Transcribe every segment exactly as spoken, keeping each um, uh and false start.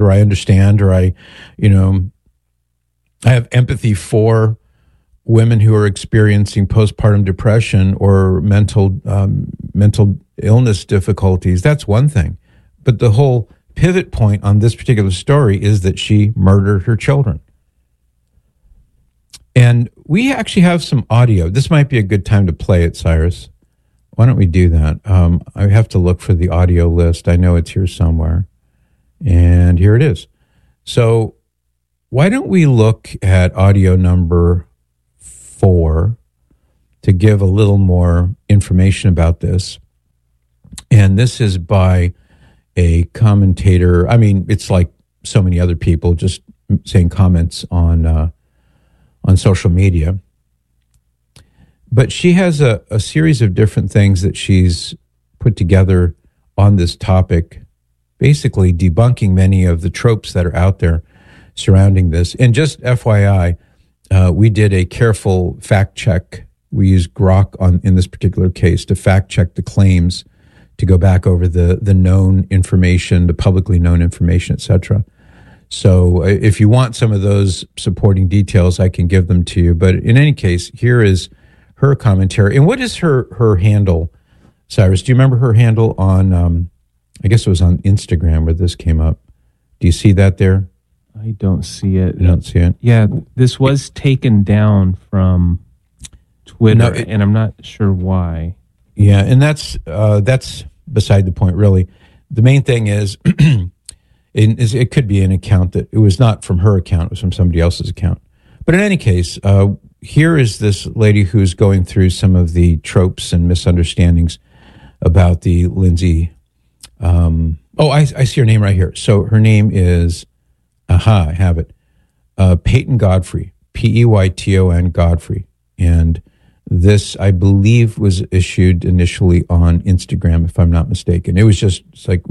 or I understand, or I, you know, I have empathy for women who are experiencing postpartum depression or mental um, mental illness difficulties. That's one thing. But the whole pivot point on this particular story is that she murdered her children. And we actually have some audio. This might be a good time to play it, Cyrus. Why don't we do that? Um, I have to look for the audio list. I know it's here somewhere. And here it is. So why don't we look at audio number four to give a little more information about this. And this is by a commentator. I mean, it's like so many other people just saying comments on uh, on social media. But she has a, a series of different things that she's put together on this topic, basically debunking many of the tropes that are out there surrounding this. And just F Y I, uh, we did a careful fact check. We used Grok on in this particular case to fact check the claims, to go back over the the known information, the publicly known information, et cetera. So if you want some of those supporting details, I can give them to you. But in any case, here is her commentary. And what is her her handle, Cyrus? Do you remember her handle on, um, I guess it was on Instagram where this came up. Do you see that there? I don't see it. You don't see it? Yeah, this was taken down from Twitter, No, it, and I'm not sure why. Yeah, and that's uh, that's beside the point, really. The main thing is, it, is, it could be an account that, it was not from her account, it was from somebody else's account. But in any case, uh, here is this lady who's going through some of the tropes and misunderstandings about the Lindsay. Um, oh, I, I see her name right here. So her name is, aha, I have it, uh, Peyton Godfrey, P E Y T O N Godfrey. And this, I believe, was issued initially on Instagram, if I'm not mistaken. It was just it's like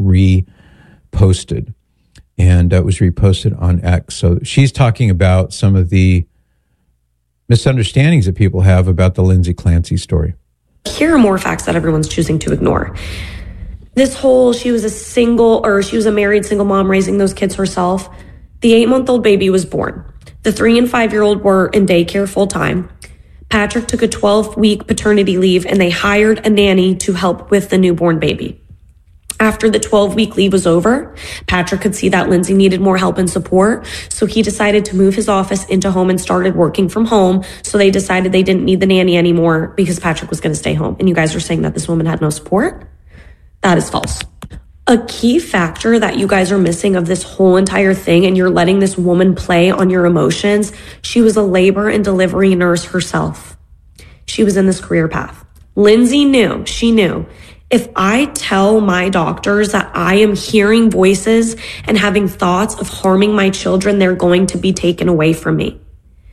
reposted, and uh, it was reposted on X. So she's talking about some of the misunderstandings that people have about the Lindsay Clancy story. Here are more facts that everyone's choosing to ignore. This whole, she was a single, or she was a married single mom raising those kids herself. The eight-month-old baby was born. The three and five-year-old were in daycare full-time. Patrick took a twelve-week paternity leave, and they hired a nanny to help with the newborn baby. After the twelve-week leave was over, Patrick could see that Lindsay needed more help and support, so he decided to move his office into home and started working from home. So they decided they didn't need the nanny anymore because Patrick was going to stay home. And you guys are saying that this woman had no support? That is false. A key factor that you guys are missing of this whole entire thing, and you're letting this woman play on your emotions, she was a labor and delivery nurse herself. She was in this career path. Lindsay knew, she knew, if I tell my doctors that I am hearing voices and having thoughts of harming my children, they're going to be taken away from me.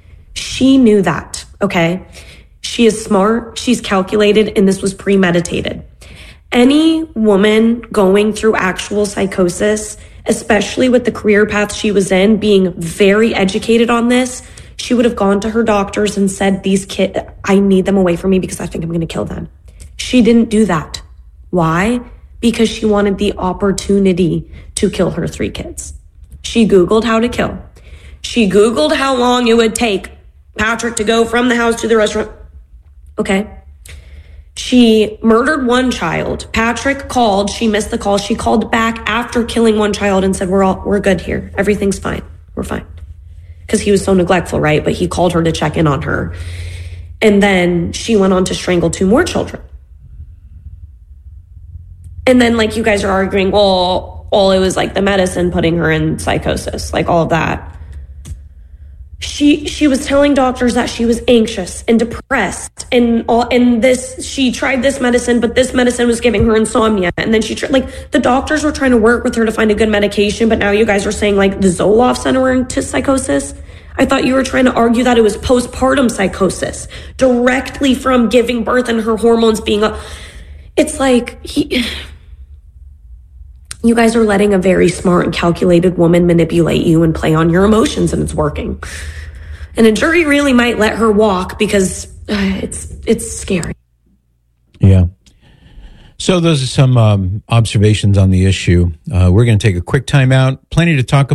She knew that, okay? She is smart, she's calculated, and this was premeditated. Any woman going through actual psychosis, especially with the career path she was in, being very educated on this, she would have gone to her doctors and said, these kids, I need them away from me because I think I'm going to kill them. She didn't do that. Why? Because she wanted the opportunity to kill her three kids. She Googled how to kill. She Googled how long it would take Patrick to go from the house to the restaurant. Okay. She murdered one child. Patrick called. She missed the call. She called back after killing one child and said, we're all, we're good here. Everything's fine. We're fine. Because he was so neglectful, right? But he called her to check in on her. And then she went on to strangle two more children. And then, like, you guys are arguing, well, well, it was like the medicine putting her in psychosis, like all of that. She she was telling doctors that she was anxious and depressed, and all, and this, she tried this medicine, but this medicine was giving her insomnia. And then she tried, like, the doctors were trying to work with her to find a good medication, but now you guys are saying, like, the Zoloft sent her into psychosis. I thought you were trying to argue that it was postpartum psychosis, directly from giving birth and her hormones being up. It's like, he... You guys are letting a very smart and calculated woman manipulate you and play on your emotions, and it's working. And a jury really might let her walk because uh, it's it's scary. Yeah. So those are some um, observations on the issue. Uh, we're going to take a quick time out. Plenty to talk about.